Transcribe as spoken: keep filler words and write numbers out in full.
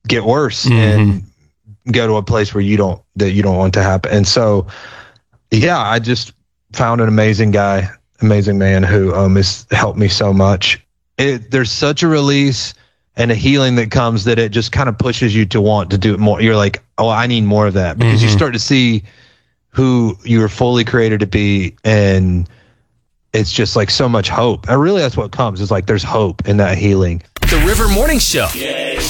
get worse Mm-hmm. and go to a place where you don't, that you don't want to happen. And so, yeah, I just found an amazing guy, amazing man who um, has helped me so much. It, there's such a release and a healing that comes that it just kind of pushes you to want to do it more. You're like, oh, I need more of that, because Mm-hmm. you start to see who you were fully created to be. And it's just like so much hope. And really, that's what comes. It's like there's hope in that healing. The River Morning Show.